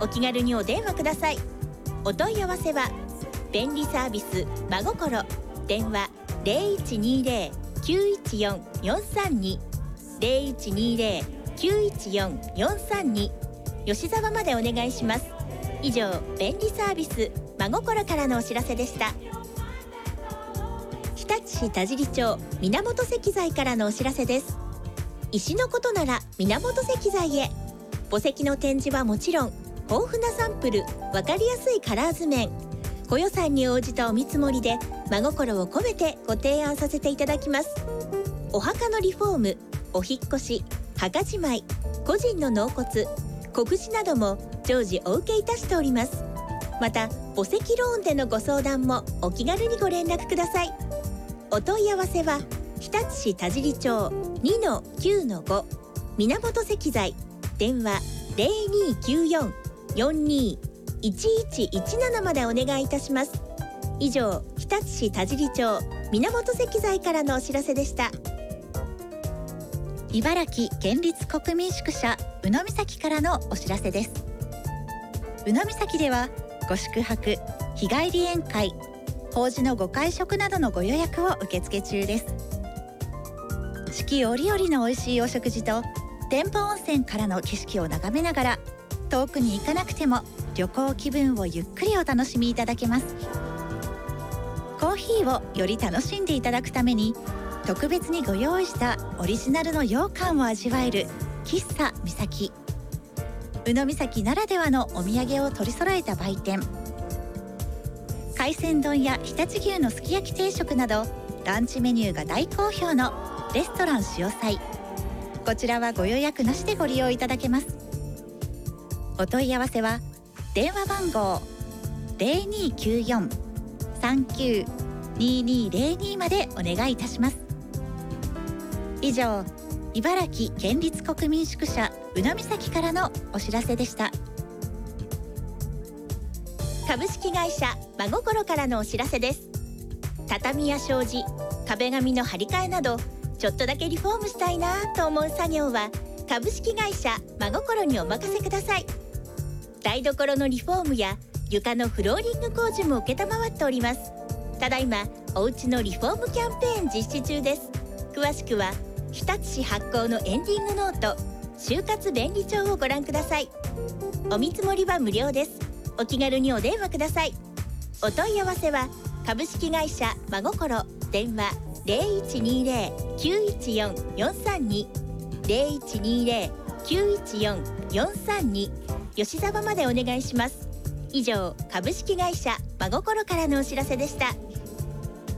お気軽にお電話ください。お問い合わせは便利サービス真心、電話 0120-914-432 0120-914-432 吉沢までお願いします。以上、便利サービス真心からのお知らせでした。日立市田尻町源石材からのお知らせです。石のことなら源石材へ。墓石の展示はもちろん、豊富なサンプル、わかりやすいカラー図面、ご予算に応じたお見積もりで真心を込めてご提案させていただきます。お墓のリフォーム、お引っ越し、墓じまい、個人の納骨、告示なども常時お受けいたしております。また墓石ローンでのご相談もお気軽にご連絡ください。お問い合わせは日立市田尻町 2-9-5 源石材、電話 0294-421117 までお願いいたします。以上、日立市田尻町源石材からのお知らせでした。 茨城県立国民宿舎宇野岬からのお知らせです。宇野岬ではご宿泊、日帰り宴会、法事のご会食などのご予約を受付中です。四季折々の美味しいお食事と天保温泉からの景色を眺めながら、遠くに行かなくても旅行気分をゆっくりお楽しみいただけます。コーヒーをより楽しんでいただくために、特別にご用意したオリジナルの羊羹を味わえる喫茶みさき。宇野岬ならではのお土産を取り揃えた売店、海鮮丼や常陸牛のすき焼き定食などランチメニューが大好評のレストラン潮祭。こちらはご予約なしでご利用いただけます。お問い合わせは電話番号 0294-392202 までお願いいたします。以上、茨城県立国民宿舎宇野岬からのお知らせでした。 株式会社真心からのお知らせです。畳や障子、壁紙の張り替えなど、ちょっとだけリフォームしたいなと思う作業は株式会社真心にお任せください。台所のリフォームや床のフローリング工事も承っております。ただいまおうちのリフォームキャンペーン実施中です。詳しくは日立市発行のエンディングノート就活便利帳をご覧ください。お見積もりは無料です。お気軽にお電話ください。お問い合わせは株式会社真心、電話 0120-914-432 0120-914-432 吉沢までお願いします。以上、株式会社真心からのお知らせでした。